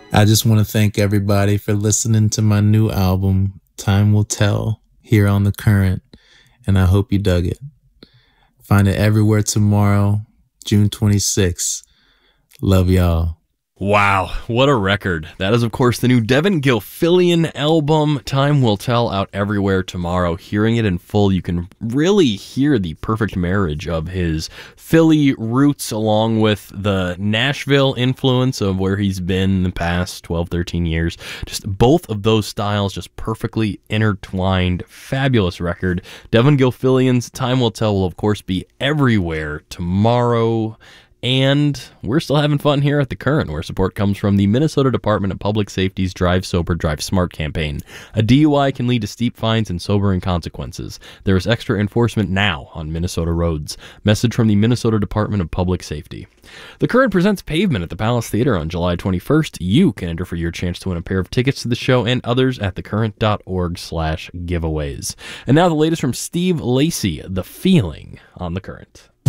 I just want to thank everybody for listening to my new album, Time Will Tell, here on The Current, and I hope you dug it. Find it everywhere tomorrow, June 26th. Love y'all. Wow, what a record. That is, of course, the new Devin Gilfillian album, Time Will Tell, out everywhere tomorrow. Hearing it in full, you can really hear the perfect marriage of his Philly roots along with the Nashville influence of where he's been the past 12, 13 years. Just both of those styles just perfectly intertwined. Fabulous record. Devin Gilfillian's Time Will Tell will, of course, be everywhere tomorrow. And we're still having fun here at The Current, where support comes from the Minnesota Department of Public Safety's Drive Sober, Drive Smart campaign. A DUI can lead to steep fines and sobering consequences. There is extra enforcement now on Minnesota roads. Message from the Minnesota Department of Public Safety. The Current presents Pavement at the Palace Theater on July 21st. You can enter for your chance to win a pair of tickets to the show and others at thecurrent.org/giveaways. And now the latest from Steve Lacy, The Feeling, on The Current.